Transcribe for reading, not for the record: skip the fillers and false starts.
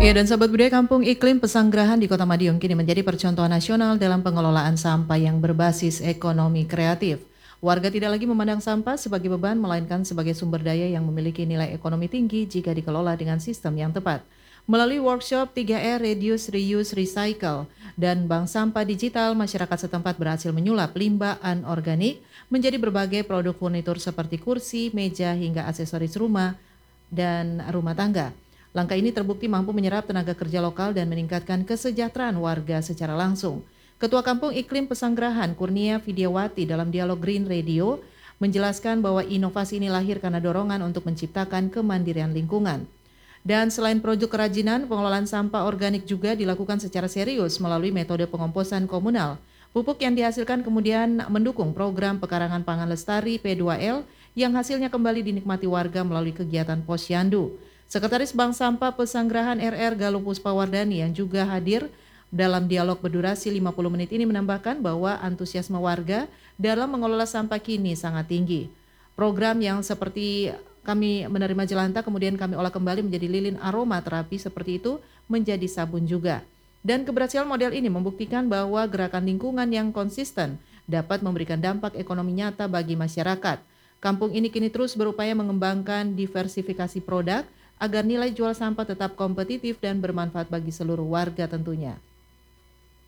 Ya, dan sahabat budaya Kampung Iklim Pesanggerahan di Kota Madiun kini menjadi percontohan nasional dalam pengelolaan sampah yang berbasis ekonomi kreatif. Warga tidak lagi memandang sampah sebagai beban, melainkan sebagai sumber daya yang memiliki nilai ekonomi tinggi jika dikelola dengan sistem yang tepat. Melalui workshop 3R Reduce, Reuse, Recycle, dan bank sampah digital, masyarakat setempat berhasil menyulap limbah anorganik menjadi berbagai produk furnitur seperti kursi, meja, hingga aksesoris rumah dan rumah tangga. Langkah ini terbukti mampu menyerap tenaga kerja lokal dan meningkatkan kesejahteraan warga secara langsung. Ketua Kampung Iklim Pesanggerahan Kurnia Vidyawati dalam dialog Green Radio menjelaskan bahwa inovasi ini lahir karena dorongan untuk menciptakan kemandirian lingkungan. Dan selain produk kerajinan, pengelolaan sampah organik juga dilakukan secara serius melalui metode pengomposan komunal. Pupuk yang dihasilkan kemudian mendukung program pekarangan pangan lestari P2L yang hasilnya kembali dinikmati warga melalui kegiatan posyandu. Sekretaris Bank Sampah Pesanggerahan RR Galuh Puspawardani yang juga hadir dalam dialog berdurasi 50 menit ini menambahkan bahwa antusiasme warga dalam mengelola sampah kini sangat tinggi. Program yang seperti kami menerima jelantah kemudian kami olah kembali menjadi lilin aroma terapi seperti itu menjadi sabun juga. Dan keberhasilan model ini membuktikan bahwa gerakan lingkungan yang konsisten dapat memberikan dampak ekonomi nyata bagi masyarakat. Kampung ini kini terus berupaya mengembangkan diversifikasi produk agar nilai jual sampah tetap kompetitif dan bermanfaat bagi seluruh warga tentunya.